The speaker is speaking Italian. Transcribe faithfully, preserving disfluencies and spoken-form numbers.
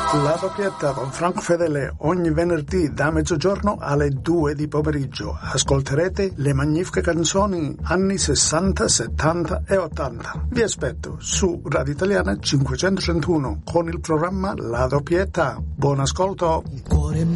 La doppietta con Franco Fedele ogni venerdì da mezzogiorno alle due di pomeriggio. Ascolterete le magnifiche canzoni anni sessanta, settanta e ottanta. Vi aspetto su Radio Italiana cinquecentotrentuno con il programma La doppietta. Buon ascolto. Il cuore